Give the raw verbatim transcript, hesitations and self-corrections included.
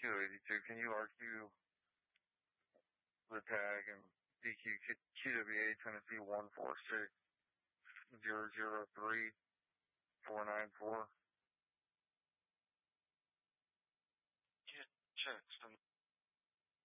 Q eighty-two, can you R Q the tag and D Q Q W A Tennessee one four six zero zero three four nine four? Get checks.